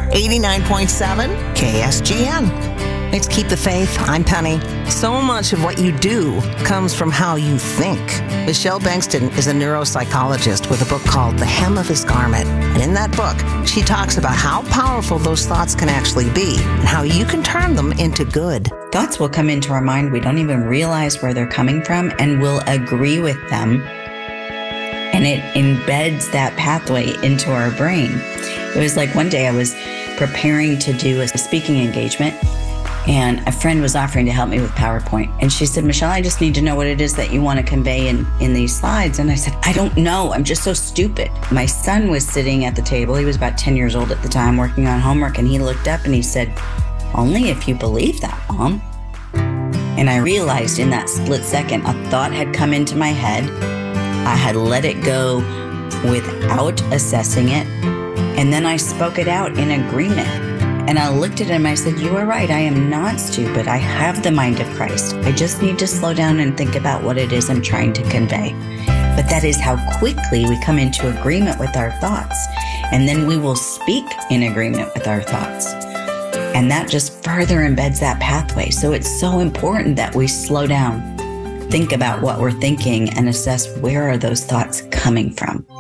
89.7 KSGN. Let's keep the faith. I'm Penny. So much of what you do comes from how you think. Michelle Bankston is a neuropsychologist with a book called The Hem of His Garment. And in that book, she talks about how powerful those thoughts can actually be and how you can turn them into good. Thoughts will come into our mind. We don't even realize where they're coming from, and we'll agree with them. And it embeds that pathway into our brain. It was like one day I was preparing to do a speaking engagement, and a friend was offering to help me with PowerPoint. And she said, Michelle, I just need to know what it is that you want to convey in these slides. And I said, I don't know. I'm just so stupid. My son was sitting at the table. He was about 10 years old at the time, working on homework. And he looked up and he said, only if you believe that, Mom. And I realized in that split second, a thought had come into my head. I had let it go without assessing it. And then I spoke it out in agreement. And I looked at him, I said, you are right. I am not stupid. I have the mind of Christ. I just need to slow down and think about what it is I'm trying to convey. But that is how quickly we come into agreement with our thoughts. And then we will speak in agreement with our thoughts. And that just further embeds that pathway. So it's so important that we slow down, think about what we're thinking, and assess where are those thoughts coming from.